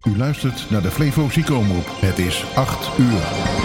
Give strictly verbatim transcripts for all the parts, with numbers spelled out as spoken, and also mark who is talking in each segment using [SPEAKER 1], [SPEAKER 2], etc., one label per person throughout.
[SPEAKER 1] U luistert naar de Flevo Ziekenomroep. Het is acht uur.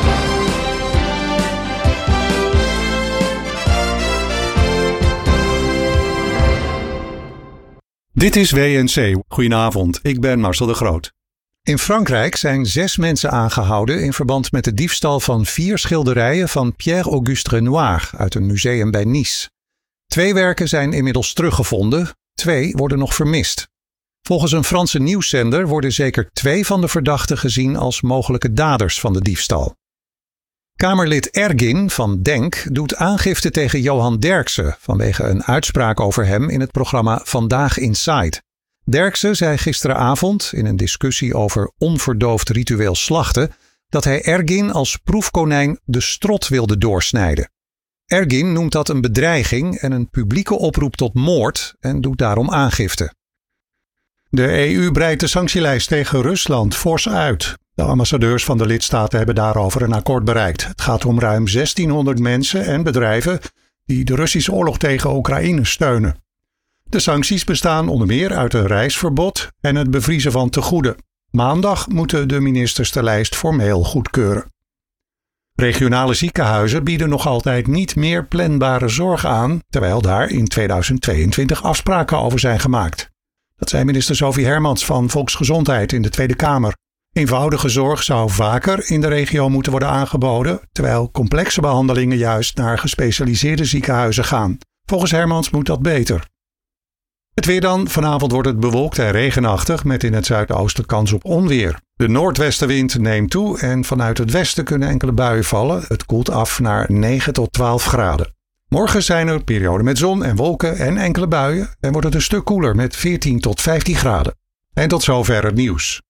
[SPEAKER 2] Dit is W N C. Goedenavond, ik ben Marcel de Groot. In Frankrijk zijn zes mensen aangehouden in verband met de diefstal van vier schilderijen van Pierre-Auguste Renoir uit een museum bij Nice. Twee werken zijn inmiddels teruggevonden, twee worden nog vermist. Volgens een Franse nieuwszender worden zeker twee van de verdachten gezien als mogelijke daders van de diefstal. Kamerlid Ergin van Denk doet aangifte tegen Johan Derksen vanwege een uitspraak over hem in het programma Vandaag Inside. Derksen zei gisteravond in een discussie over onverdoofd ritueel slachten dat hij Ergin als proefkonijn de strot wilde doorsnijden. Ergin noemt dat een bedreiging en een publieke oproep tot moord en doet daarom aangifte. De E U breidt de sanctielijst tegen Rusland fors uit. De ambassadeurs van de lidstaten hebben daarover een akkoord bereikt. Het gaat om ruim zestienhonderd mensen en bedrijven die de Russische oorlog tegen Oekraïne steunen. De sancties bestaan onder meer uit een reisverbod en het bevriezen van tegoeden. Maandag moeten de ministers de lijst formeel goedkeuren. Regionale ziekenhuizen bieden nog altijd niet meer planbare zorg aan, terwijl daar in tweeduizend tweeëntwintig afspraken over zijn gemaakt. Dat zei minister Sophie Hermans van Volksgezondheid in de Tweede Kamer. Eenvoudige zorg zou vaker in de regio moeten worden aangeboden, terwijl complexe behandelingen juist naar gespecialiseerde ziekenhuizen gaan. Volgens Hermans moet dat beter. Het weer dan. Vanavond wordt het bewolkt en regenachtig met in het zuidoosten kans op onweer. De noordwestenwind neemt toe en vanuit het westen kunnen enkele buien vallen. Het koelt af naar negen tot twaalf graden. Morgen zijn er perioden met zon en wolken en enkele buien en wordt het een stuk koeler met veertien tot vijftien graden. En tot zover het nieuws.